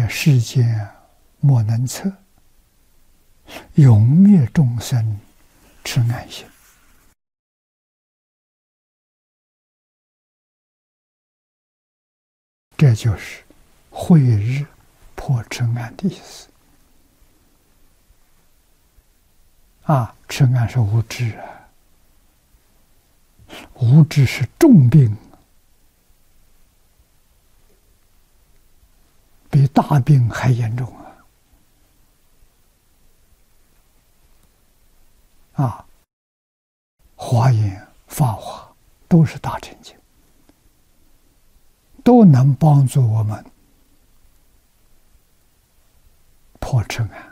世间莫能测，永灭众生痴暗心。这就是慧日破痴暗的意思。痴暗是无知啊，无知是重病，比大病还严重华严、法华都是大乘经，都能帮助我们破痴暗。